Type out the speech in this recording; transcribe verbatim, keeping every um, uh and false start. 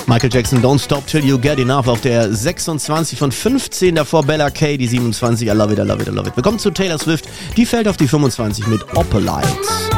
Michael Jackson, Don't Stop Till You Get Enough auf der sechsundzwanzig von fünfzehn, davor Bella K, die siebenundzwanzig, I Love It, I Love It, I Love It. Wir kommen zu Taylor Swift, die fällt auf die fünfundzwanzig mit Opalite.